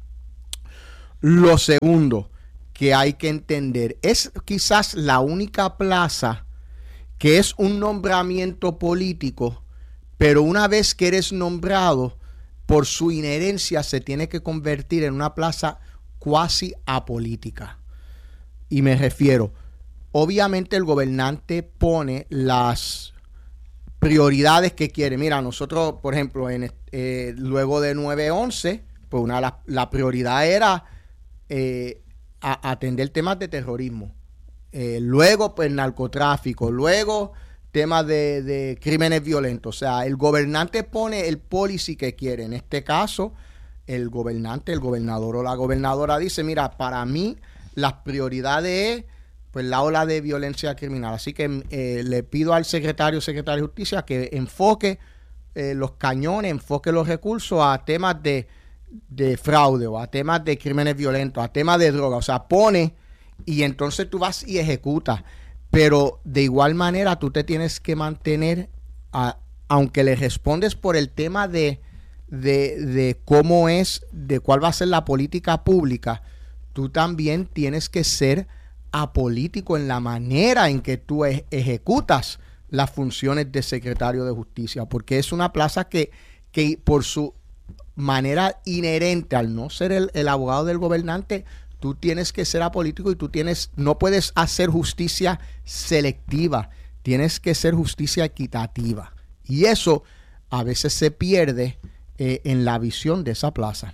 Lo segundo que hay que entender, es quizás la única plaza que es un nombramiento político, pero una vez que eres nombrado, por su inherencia se tiene que convertir en una plaza cuasi apolítica. Y me refiero, obviamente el gobernante pone las prioridades que quiere. Mira, nosotros, por ejemplo, en, eh, luego de nueve once, pues una la, la prioridad era eh, a, atender temas de terrorismo. Eh, luego, pues narcotráfico. Luego, temas de, de crímenes violentos. O sea, el gobernante pone el policy que quiere. En este caso, el gobernante, el gobernador o la gobernadora dice, mira, para mí las prioridades es pues la ola de violencia criminal. Así que eh, le pido al secretario, secretario de Justicia que enfoque eh, los cañones, enfoque los recursos a temas de, de fraude o a temas de crímenes violentos, a temas de droga. O sea, pone y entonces tú vas y ejecutas. Pero de igual manera tú te tienes que mantener, a, aunque le respondes por el tema de, de, de cómo es, de cuál va a ser la política pública, tú también tienes que ser apolítico en la manera en que tú e- ejecutas las funciones de secretario de Justicia, porque es una plaza que, que por su manera inherente, al no ser el, el abogado del gobernante, tú tienes que ser apolítico y tú tienes, no puedes hacer justicia selectiva, tienes que ser justicia equitativa. Y eso a veces se pierde eh, en la visión de esa plaza.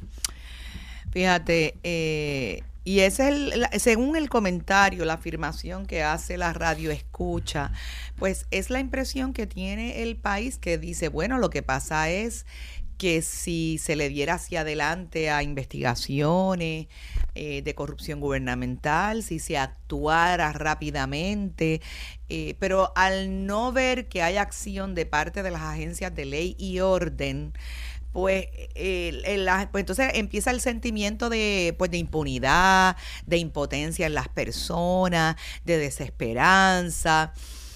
Fíjate, eh, y ese es el, la, según el comentario, la afirmación que hace la radio escucha, pues es la impresión que tiene el país, que dice, bueno, lo que pasa es que si se le diera hacia adelante a investigaciones eh, de corrupción gubernamental, si se actuara rápidamente, eh, pero al no ver que hay acción de parte de las agencias de ley y orden, pues, eh, el, pues entonces empieza el sentimiento de, pues, de impunidad, de impotencia en las personas, de desesperanza,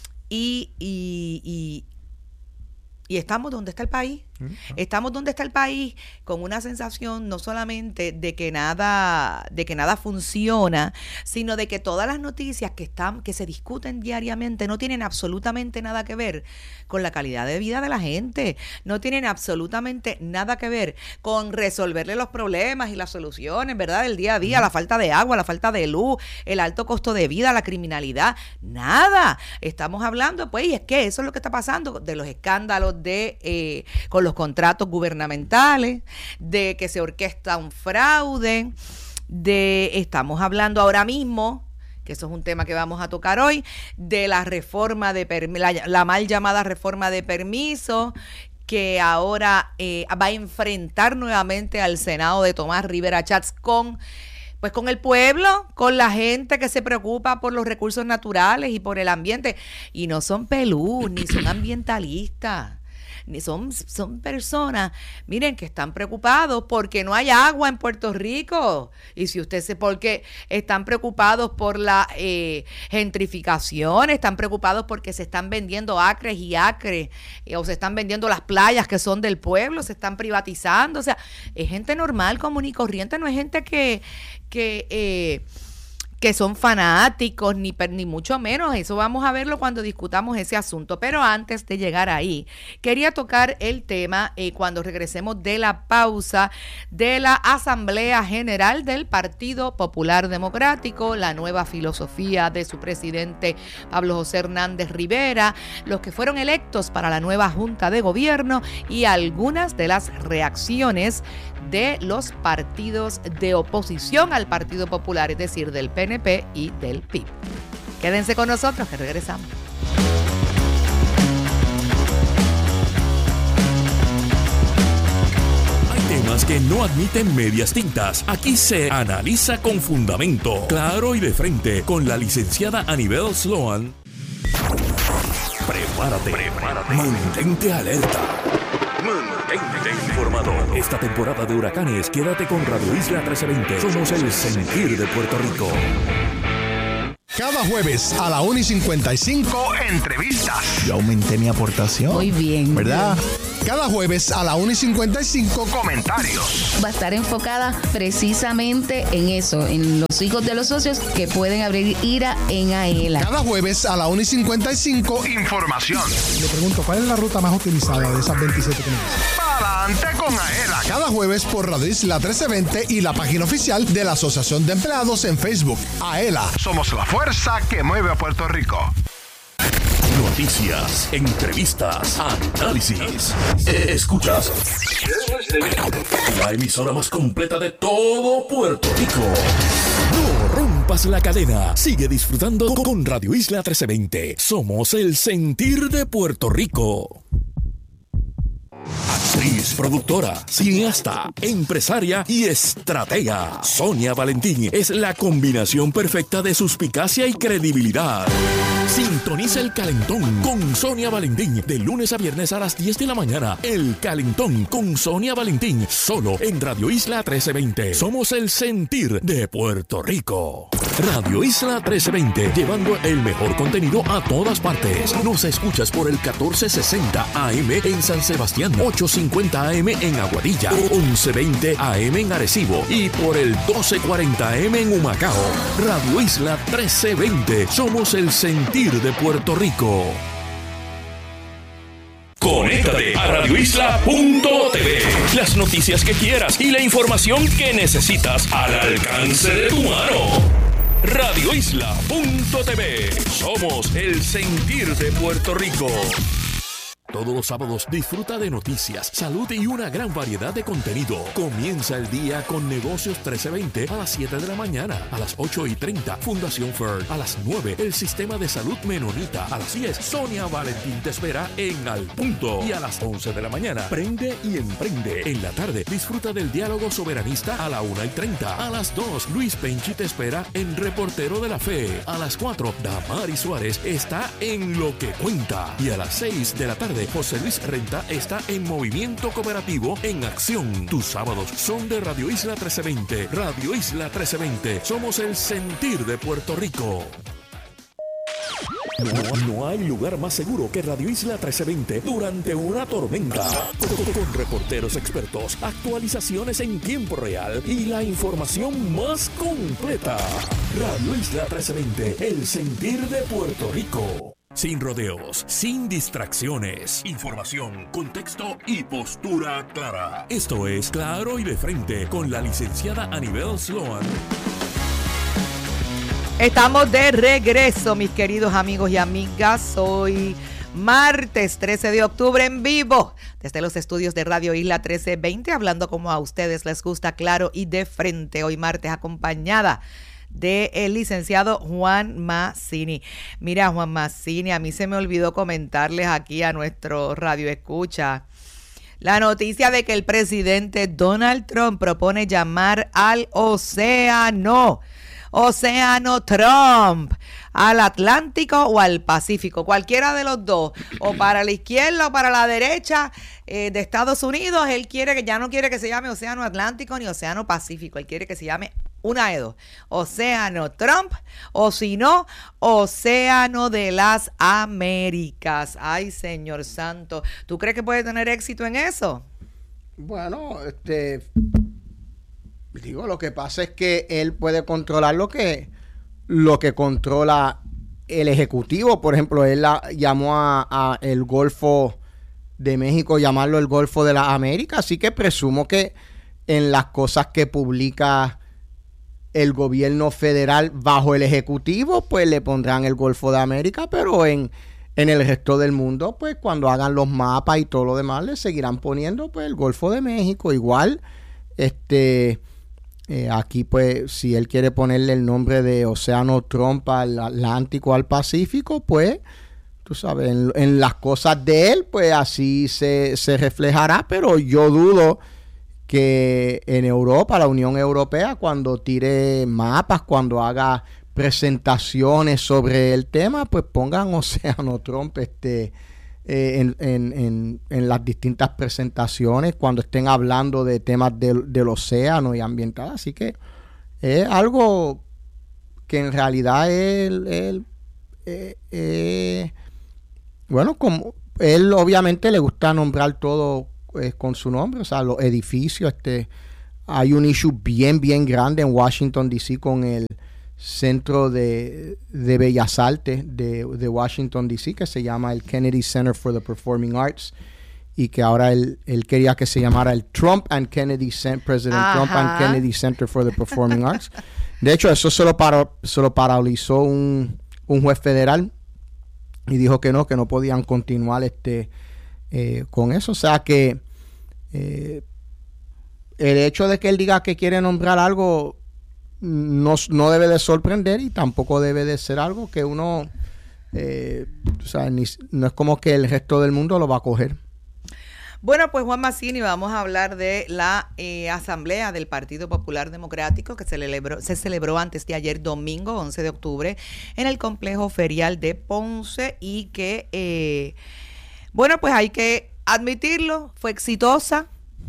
y, y, y, y estamos donde está el país. Estamos donde está el país con una sensación no solamente de que nada, de que nada funciona, sino de que todas las noticias que están, que se discuten diariamente no tienen absolutamente nada que ver con la calidad de vida de la gente, no tienen absolutamente nada que ver con resolverle los problemas y las soluciones, ¿verdad? Del día a día, la falta de agua, la falta de luz, el alto costo de vida, la criminalidad, nada. Estamos hablando, pues, y es que eso es lo que está pasando, de los escándalos de eh, con los los contratos gubernamentales, de que se orquesta un fraude, de, estamos hablando ahora mismo, que eso es un tema que vamos a tocar hoy, de la reforma de, la, la mal llamada reforma de permiso, que ahora eh, va a enfrentar nuevamente al Senado de Tomás Rivera Chats con pues con el pueblo, con la gente que se preocupa por los recursos naturales y por el ambiente, y no son pelús, ni son ambientalistas. Son, son personas, miren, que están preocupados porque no hay agua en Puerto Rico. Y si usted se, porque están preocupados por la eh, gentrificación, están preocupados porque se están vendiendo acres y acres, eh, o se están vendiendo las playas que son del pueblo, se están privatizando. O sea, es gente normal, común y corriente, no es gente que, que, eh, que son fanáticos, ni, ni mucho menos. Eso vamos a verlo cuando discutamos ese asunto. Pero antes de llegar ahí, quería tocar el tema eh, cuando regresemos de la pausa de la Asamblea General del Partido Popular Democrático, la nueva filosofía de su presidente Pablo José Hernández Rivera, los que fueron electos para la nueva Junta de Gobierno y algunas de las reacciones de los partidos de oposición al Partido Popular, es decir, del P N P y del P I B. Quédense con nosotros que regresamos. Hay temas que no admiten medias tintas. Aquí se analiza con fundamento, claro y de frente, con la licenciada Anibel Sloan. Prepárate, prepárate, mantente alerta. Mantente informado. Esta temporada de huracanes, quédate con Radio Isla trece veinte. Somos el sentir de Puerto Rico. Cada jueves a la una y cincuenta y cinco, entrevistas. Yo aumenté mi aportación. Muy bien. ¿Verdad? Cada jueves a la una y cincuenta y cinco, comentarios. Va a estar enfocada precisamente en eso, en los hijos de los socios que pueden abrir IRA en AELA. Cada jueves a la una y cincuenta y cinco, información. Le pregunto, ¿cuál es la ruta más utilizada de esas veintisiete que me dicen? Adelante con AELA. Cada jueves por Radio Isla trece veinte y la página oficial de la Asociación de Empleados en Facebook. AELA. Somos la fuerza que mueve a Puerto Rico. Noticias, entrevistas, análisis. Escuchas la emisora más completa de todo Puerto Rico. No rompas la cadena. Sigue disfrutando con Radio Isla trece veinte. Somos el sentir de Puerto Rico. Actriz, productora, cineasta, empresaria y estratega. Sonia Valentín es la combinación perfecta de suspicacia y credibilidad. Sintoniza El Calentón con Sonia Valentín de lunes a viernes a las diez de la mañana. El Calentón con Sonia Valentín, solo en Radio Isla trece veinte. Somos el sentir de Puerto Rico. Radio Isla trece veinte, llevando el mejor contenido a todas partes. Nos escuchas por el catorce sesenta A M en San Sebastián, ochocientos cincuenta A M en Aguadilla, once veinte A M en Arecibo y por el doce cuarenta A M en Humacao. Radio Isla trece veinte, somos el sentir de Puerto Rico. Conéctate a radio isla punto t v. Las noticias que quieras y la información que necesitas al alcance de tu mano. radio isla punto t v. Somos el sentir de Puerto Rico. Todos los sábados disfruta de noticias, salud y una gran variedad de contenido. Comienza el día con Negocios trece veinte a las siete de la mañana. A las ocho y treinta, Fundación Fern. A las nueve, el Sistema de Salud Menonita. A las diez, Sonia Valentín te espera en Al Punto. Y a las once de la mañana, Prende y Emprende. En la tarde, disfruta del Diálogo Soberanista a la una y treinta. A las dos, Luis Penchi te espera en Reportero de la Fe. A las cuatro, Damari Suárez está en Lo que Cuenta. Y a las seis de la tarde, José Luis Renta está en Movimiento Cooperativo en Acción. Tus sábados son de Radio Isla trece veinte. Radio Isla trece veinte. Somos el sentir de Puerto Rico. No, no hay lugar más seguro que Radio Isla trece veinte durante una tormenta. Con, con reporteros expertos, actualizaciones en tiempo real y la información más completa. Radio Isla trece veinte, el sentir de Puerto Rico. Sin rodeos, sin distracciones, información, contexto y postura clara. Esto es Claro y de Frente con la licenciada Anibel Sloan. Estamos de regreso, mis queridos amigos y amigas. Hoy martes trece de octubre en vivo desde los estudios de Radio Isla trece veinte, hablando como a ustedes les gusta, claro y de frente. Hoy martes acompañada del licenciado Juan Mazzini. Mira, Juan Mazzini, a mí se me olvidó comentarles aquí a nuestro radio escucha la noticia de que el presidente Donald Trump propone llamar al océano, océano Trump, al Atlántico o al Pacífico, cualquiera de los dos, o para la izquierda o para la derecha eh, de Estados Unidos. Él quiere que ya no quiere que se llame océano Atlántico ni océano Pacífico, él quiere que se llame una de dos, océano Trump, o si no, océano de las Américas. Ay, Señor Santo, ¿tú crees que puede tener éxito en eso? Bueno, este, digo, lo que pasa es que él puede controlar lo que lo que controla el Ejecutivo. Por ejemplo, él la, llamó a, a el Golfo de México, llamarlo el Golfo de las Américas, así que presumo que en las cosas que publica el gobierno federal bajo el Ejecutivo, pues le pondrán el Golfo de América, pero en, en el resto del mundo, pues cuando hagan los mapas y todo lo demás, le seguirán poniendo pues el Golfo de México. Igual, este eh, aquí pues si él quiere ponerle el nombre de Océano Trump al Atlántico, al Pacífico, pues tú sabes, en, en las cosas de él, pues así se, se reflejará, pero yo dudo que en Europa, la Unión Europea, cuando tire mapas, cuando haga presentaciones sobre el tema, pues pongan Océano Trump este, eh, en, en, en, en las distintas presentaciones, cuando estén hablando de temas del, del océano y ambiental. Así que es algo que en realidad él, él eh, eh, bueno, como él obviamente le gusta nombrar todo eh, con su nombre, o sea, los edificios, este, hay un issue bien, bien grande en Washington, D C con el Centro de, de Bellas Artes de, de Washington, D C, que se llama el Kennedy Center for the Performing Arts, y que ahora él, él quería que se llamara el Trump and Kennedy Center, President Ajá. Trump and Kennedy Center for the Performing Arts. De hecho, eso se lo, para, se lo paralizó un, un juez federal y dijo que no, que no podían continuar este eh, con eso. O sea que eh, el hecho de que él diga que quiere nombrar algo no, no debe de sorprender, y tampoco debe de ser algo que uno, eh, o sea, ni, no es como que el resto del mundo lo va a coger. Bueno, pues Juan Mazzini, vamos a hablar de la eh, asamblea del Partido Popular Democrático que se celebró, se celebró antes de ayer, domingo once de octubre, en el complejo ferial de Ponce, y que, eh, bueno, pues hay que admitirlo, fue exitosa.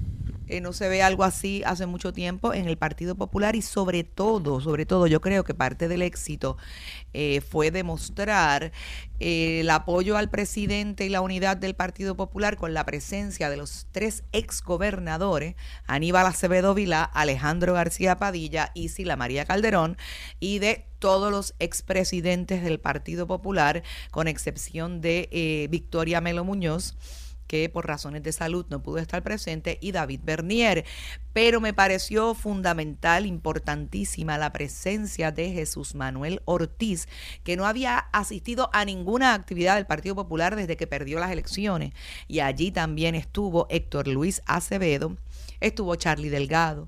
Eh, no se ve algo así hace mucho tiempo en el Partido Popular, y sobre todo, sobre todo yo creo que parte del éxito eh, fue demostrar eh, el apoyo al presidente y la unidad del Partido Popular con la presencia de los tres exgobernadores, Aníbal Acevedo Vilá, Alejandro García Padilla y Sila María Calderón, y de todos los expresidentes del Partido Popular, con excepción de eh, Victoria Melo Muñoz, que por razones de salud no pudo estar presente, y David Bernier. Pero me pareció fundamental, importantísima, la presencia de Jesús Manuel Ortiz, que no había asistido a ninguna actividad del Partido Popular desde que perdió las elecciones. Y allí también estuvo Héctor Luis Acevedo, estuvo Charlie Delgado,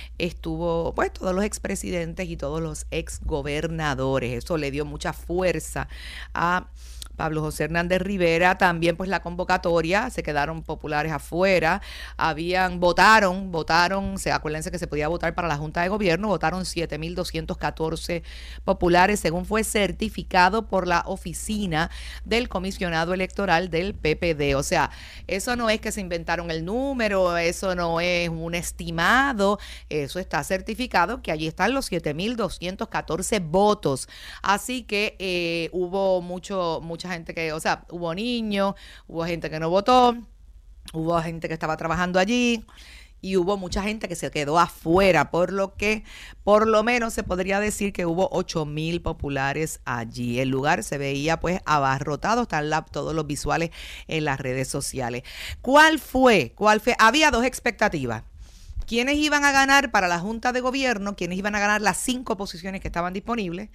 estuvo pues todos los expresidentes y todos los exgobernadores. Eso le dio mucha fuerza a Pablo José Hernández Rivera. También pues la convocatoria, se quedaron populares afuera, habían, votaron, votaron, se, acuérdense que se podía votar para la Junta de Gobierno, votaron siete mil doscientos catorce populares, según fue certificado por la oficina del comisionado electoral del P P D. O sea, eso no es que se inventaron el número, eso no es un estimado, eso está certificado, que allí están los siete mil doscientos catorce votos. Así que eh, hubo mucho, mucha gente que, o sea, hubo niños, hubo gente que no votó, hubo gente que estaba trabajando allí, y hubo mucha gente que se quedó afuera, por lo que por lo menos se podría decir que hubo ocho mil populares allí. El lugar se veía pues abarrotado, están la, todos los visuales en las redes sociales. ¿Cuál fue? ¿Cuál fue? Había dos expectativas. ¿Quiénes iban a ganar para la Junta de Gobierno? ¿Quiénes iban a ganar las cinco posiciones que estaban disponibles?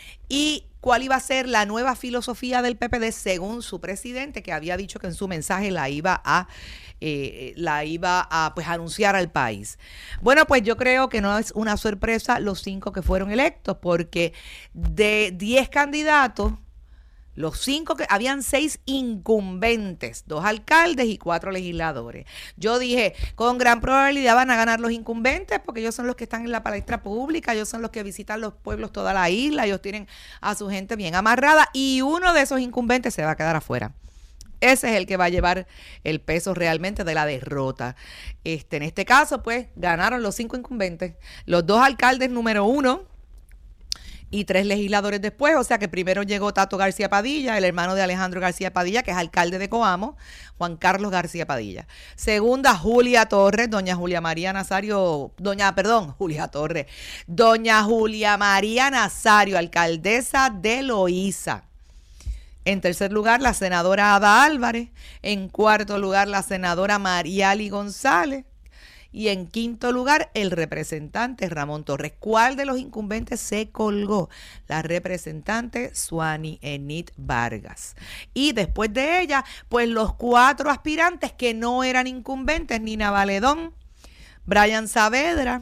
Y cuál iba a ser la nueva filosofía del P P D según su presidente, que había dicho que en su mensaje la iba a eh, la iba a pues anunciar al país. Bueno, pues yo creo que no es una sorpresa los cinco que fueron electos, porque de diez candidatos, los cinco que habían seis incumbentes, dos alcaldes y cuatro legisladores. Yo dije, con gran probabilidad van a ganar los incumbentes, porque ellos son los que están en la palestra pública, ellos son los que visitan los pueblos, toda la isla, ellos tienen a su gente bien amarrada, y uno de esos incumbentes se va a quedar afuera. Ese es el que va a llevar el peso realmente de la derrota. Este, en este caso, pues, ganaron los cinco incumbentes, los dos alcaldes número uno. y tres legisladores después, o sea que primero llegó Tato García Padilla, el hermano de Alejandro García Padilla, que es alcalde de Coamo, Juan Carlos García Padilla. Segunda, Julia Torres, doña Julia María Nazario, doña, perdón, Julia Torres, doña Julia María Nazario, alcaldesa de Loíza. En tercer lugar, la senadora Ada Álvarez. En cuarto lugar, la senadora Mariali González. Y en quinto lugar, el representante Ramón Torres. ¿Cuál de los incumbentes se colgó? La representante Suani Enid Vargas. Y después de ella, pues los cuatro aspirantes que no eran incumbentes, Nina Valedón, Brian Saavedra,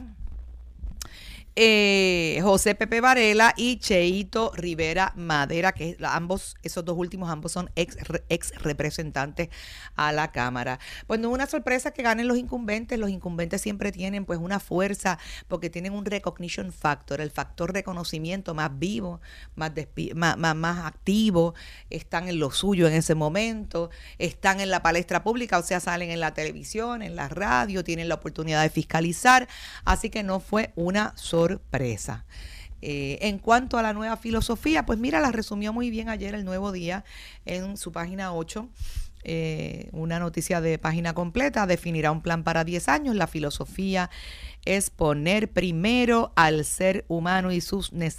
Eh, José Pepe Varela y Cheito Rivera Madera, que ambos, esos dos últimos, ambos son ex, ex representantes a la Cámara. Pues no es una sorpresa que ganen los incumbentes. Los incumbentes siempre tienen pues una fuerza porque tienen un recognition factor, el factor reconocimiento más vivo, más, despi- más, más, más activo, están en lo suyo en ese momento, están en la palestra pública, o sea, salen en la televisión, en la radio, tienen la oportunidad de fiscalizar, así que no fue una sorpresa. sorpresa. Eh, en cuanto a la nueva filosofía, pues mira, la resumió muy bien ayer el Nuevo Día en su página ocho. Eh, una noticia de página completa, definirá un plan para diez años. La filosofía es poner primero al ser humano y sus necesidades